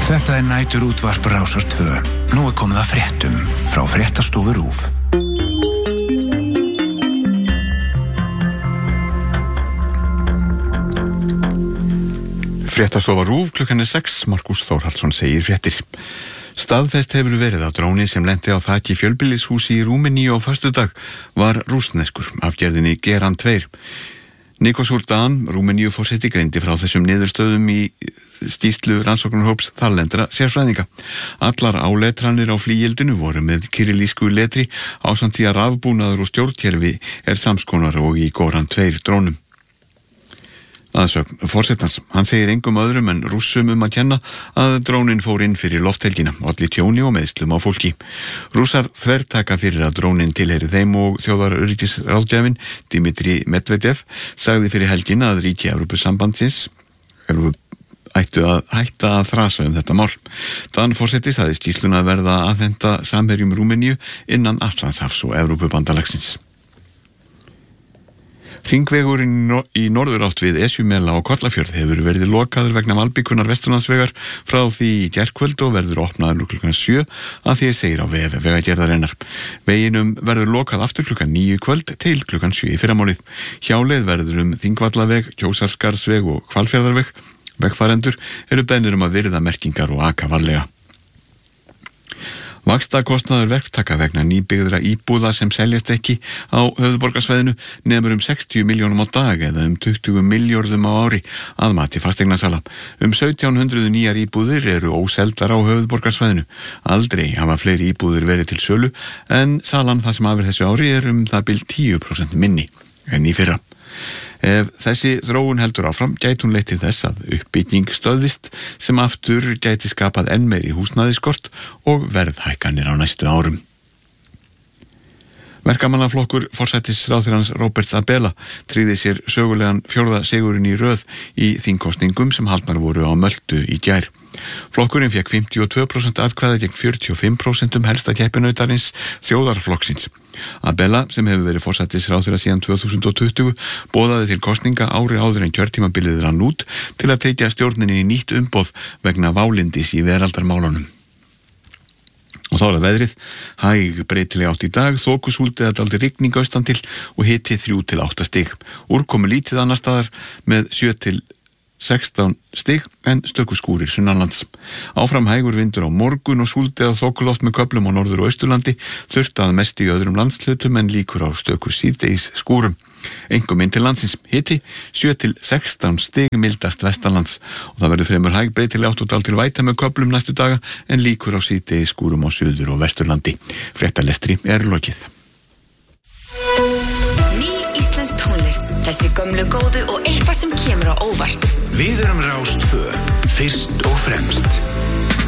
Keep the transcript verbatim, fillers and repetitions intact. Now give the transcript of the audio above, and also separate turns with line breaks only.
Þetta er nætur útvarp Rásar tvö. Nú er komið að fréttum frá Fréttastofu RÚV.
Fréttastofa RÚV klukkan er sex, Markus Þórhallsson segir fréttir. Staðfest hefur verið að dróni sem lenti á þaki fjölbýlishúsi í Rúmeníu á föstudag var rússneskur af gerðinni Geran tvö. Nikos Urdan, Rúmeníuforseti, greindi frá þessum niðurstöðum í skýrslu rannsóknarhóps þarlendra sérfræðinga. Allar áletranir á flygildinu voru með kirillísku letri ásamt því að rafbúnaður og stjórnkerfi er samskonar og í Geran tvö drónum. Aðsögn forsetans, hann segir engum öðrum en Rússum um að kenna að drónin fór inn fyrir lofthelgina, olli tjóni og meiðslum á fólki. Rússar þvertaka fyrir að drónin tilheyri þeim og þjóðaröryggisráðgjafinn Dmitri Medvedev sagði fyrir helgina að ríki Evrópusambandsins ættu að hætta að þrasa um þetta mál. Dan forseti sagði skýrsluna að verða að afhenda samherjum Rúmeníu innan Atlantshafs og Evrópubandalagsins. Hringvegur í norðurátt við Esjumela og Kollafjörð hefur verið lokaður vegna malbikunar Vesturlandsvegar frá því í gærkvöld og verður opnaður klukkan sjö að því segir á vef vegagerðarinnar. Veginum verður lokað aftur klukkan níu kvöld til klukkan sjö í fyrramálið. Hjáleið verður um Þingvallaveg, Kjósarskarðsveg og Hvalfjarðarveg. Vegfarendur eru beðnir um að virða merkingar og aka varlega. Vaxtakostnaður verktaka vegna nýbyggðra íbúða sem seljast ekki á höfuðborgarsvæðinu nemur um sextíu milljónum á dag eða um tuttugu milljörðum á ári að mati fasteignasala. Um sautján hundruð nýjar íbúðir eru óseldar á höfuðborgarsvæðinu. Aldrei hafa fleiri íbúðir verið til sölu en salan það sem afir þessu ári er um það bil tíu prósent minni en í fyrra. Ef þessi þróun heldur áfram gæti hún leitt til þess að uppbygging stöðvist sem aftur gæti skapað enn meiri húsnæðiskort og verðhækkanir á næstu árum. Verkamannaflokkur forsætisráðherrans Róberts Abela tryggði sér sögulegan fjórða sigurinn í röð í þingkosningum sem haldnar voru á Möltu í gær. Flokkurinn fékk fimmtíu og tvö prósent atkvæði gegn fjörutíu og fimm prósent helsta keppinautarins þjóðarflokksins. Abela, sem hefur verið forsætisráðherra síðan tvö þúsund og tuttugu, boðaði til kosninga ári áður en kjörtímabilið rann út til að tryggja stjórninni í nýtt umboð vegna válindis í veraldarmálunum. Og þá er það veðrið, hæg breytileg átt í dag, þokusúld eða dálítil rigning austan til og hiti þrjú til átta stig. Úrkomu lítið annar staðar með sjö til sextán stig en stöku skúrir sunnanlands. Áfram hægur vindur á morgun og súld eða þokuloft með köflum á norður- og austurlandi, þurrt að mest í öðrum landshlutum en líkur á stöku síðdegis skúrum. Engum inn til landsins, hiti sjö til sextán stig mildast vestanlands og það verður fremur hæg breytileg átt og dálítil væta með köflum næstu daga en líkur á síðdegis skúrum á suður- og vesturlandi. Fréttalestri er lokið.
Ný íslensk tónlist, þessi gömlu góðu og eitthvað sem kemur á óvart.
Við erum Rás tvö, fyrst og fremst.